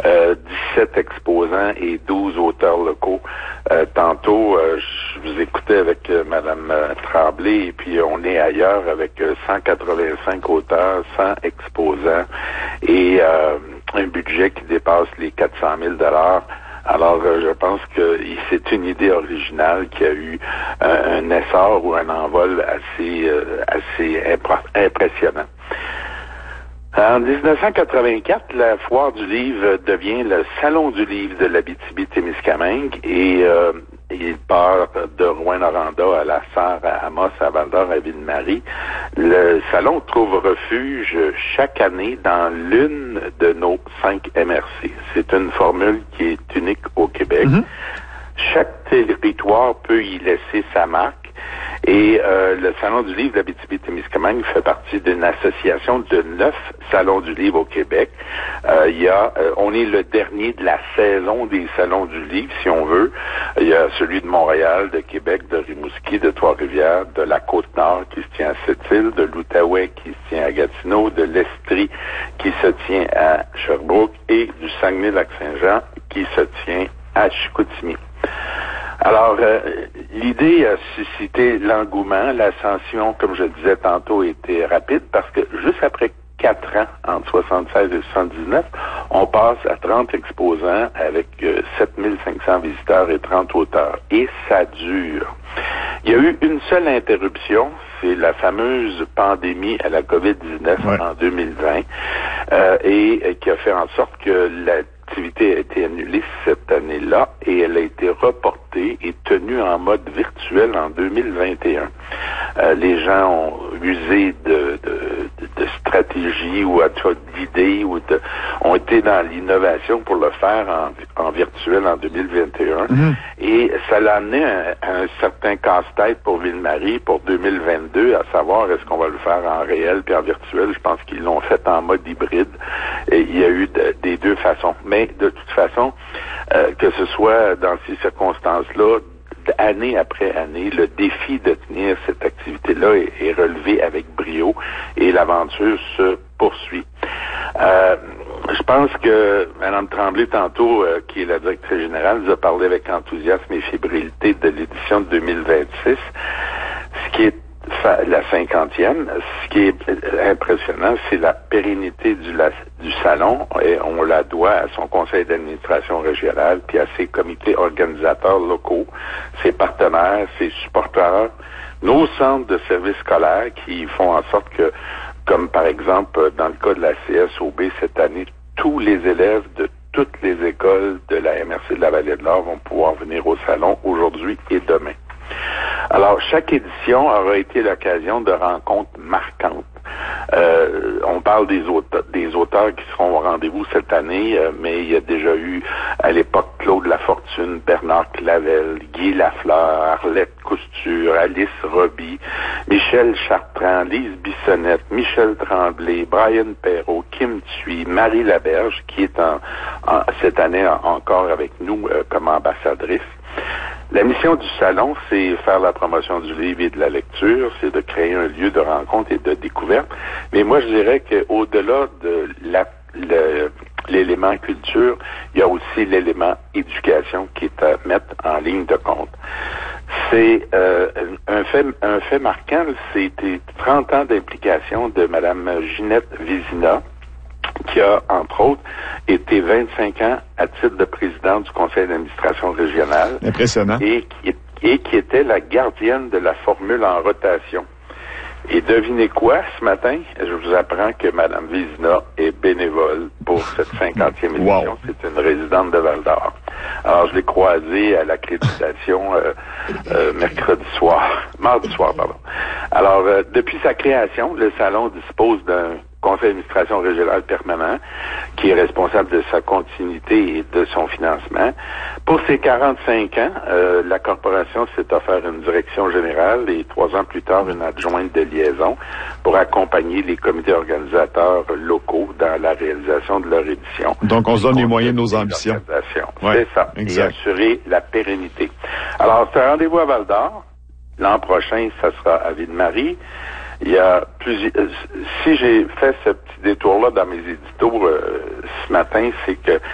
17 exposants et 12 auteurs locaux. Tantôt, je vous écoutais avec Madame Tremblay, et puis on est ailleurs avec 185 auteurs, 100 exposants et un budget qui dépasse les 400 000 $. Alors, je pense que c'est une idée originale qui a eu un essor ou un envol assez impressionnant. En 1984, la Foire du Livre devient le Salon du Livre de l'Abitibi-Témiscamingue et il part de Rouyn-Noranda à La Sarre, à Amos, à Val-d'Or, à Ville-Marie. Le salon trouve refuge chaque année dans l'une de nos 5 MRC. C'est une formule qui est unique au Québec. Mm-hmm. Chaque territoire peut y laisser sa marque. Et le Salon du Livre d'Abitibi-Témiscamingue fait partie d'une association de 9 salons du livre au Québec. On est le dernier de la saison des salons du livre, si on veut. Il y a celui de Montréal, de Québec, de Rimouski, de Trois-Rivières, de la Côte-Nord qui se tient à Sept-Îles, de l'Outaouais qui se tient à Gatineau, de l'Estrie qui se tient à Sherbrooke et du Saguenay-Lac-Saint-Jean qui se tient à Chicoutimi. Alors, l'idée a suscité l'engouement. L'ascension, comme je disais tantôt, était rapide parce que juste après 4 ans, entre 76 et 79, on passe à 30 exposants avec 7500 visiteurs et 30 auteurs. Et ça dure. Il y a eu une seule interruption, c'est la fameuse pandémie à la COVID-19 en 2020, et qui a fait en sorte que l'activité a été annulée cette année-là et elle a été reportée et tenue en mode virtuel en 2021. Les gens ont usé de stratégies ou d'idées ont été dans l'innovation pour le faire en virtuel en 2021. Mm-hmm. Et ça l'a amené à un certain casse-tête pour Ville-Marie pour 2022, à savoir est-ce qu'on va le faire en réel puis en virtuel. Je pense qu'ils l'ont fait en mode hybride. Et il y a eu des deux façons. Mais de toute façon, que ce soit dans ces circonstances-là, année après année, le défi de tenir cette activité-là est relevé avec brio et l'aventure se poursuit. Je pense que Mme Tremblay, tantôt, qui est la directrice générale, nous a parlé avec enthousiasme et fébrilité de l'édition de 2026, ce qui est la 50e. Ce qui est impressionnant, c'est la pérennité du salon, et on la doit à son conseil d'administration régional, puis à ses comités organisateurs locaux, ses partenaires, ses supporters, nos centres de services scolaires qui font en sorte que, comme par exemple dans le cas de la CSOB cette année, tous les élèves de toutes les écoles de la MRC de la Vallée-de-l'Or vont pouvoir venir au salon aujourd'hui et demain. Alors, chaque édition aura été l'occasion de rencontres marquantes. On parle des auteurs qui seront au rendez-vous cette année, mais il y a déjà eu, à l'époque, Claude Lafortune, Bernard Clavel, Guy Lafleur, Arlette Couture, Alice Roby, Michel Chartrand, Lise Bissonnette, Michel Tremblay, Brian Perrault, Kim Thuy, Marie Laberge, qui est cette année encore avec nous comme ambassadrice. La mission du salon, c'est faire la promotion du livre et de la lecture, c'est de créer un lieu de rencontre et de découverte. Mais moi, je dirais qu'au-delà de l'élément culture, il y a aussi l'élément éducation qui est à mettre en ligne de compte. C'est un fait marquant, c'était 30 ans d'implication de Mme Ginette Vézina, qui a, entre autres, été 25 ans à titre de présidente du conseil d'administration régional. Impressionnant. Et qui était la gardienne de la formule en rotation. Et devinez quoi, ce matin, je vous apprends que Mme Vézina est bénévole pour cette 50e édition. Wow. C'est une résidente de Val-d'Or. Alors, je l'ai croisée à l'accréditation mardi soir, pardon. Alors, depuis sa création, le salon dispose d'un conseil d'administration régional permanent qui est responsable de sa continuité et de son financement. Pour ses 45 ans, la corporation s'est offert une direction générale et 3 ans plus tard, une adjointe de liaison pour accompagner les comités organisateurs locaux dans la réalisation de leur édition. Donc, on se donne les moyens de nos ambitions. Ouais, c'est ça. Exact. Et assurer la pérennité. Alors, c'est un rendez-vous à Val-d'Or. L'an prochain, ça sera à Ville-Marie. Il y a plusieurs. Si j'ai fait ce petit détour-là dans mes éditos ce matin, c'est que